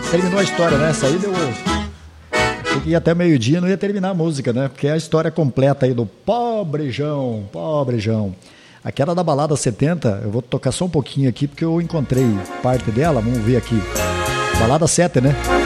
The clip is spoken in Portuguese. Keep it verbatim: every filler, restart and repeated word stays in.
terminou a história, né? Essa aí deu... Achei que ia até meio-dia, não ia terminar a música, né? Porque é a história completa aí do Pobrejão, Pobrejão. Aquela da balada setenta, eu vou tocar só um pouquinho aqui, porque eu encontrei parte dela, vamos ver aqui. Balada sete, né?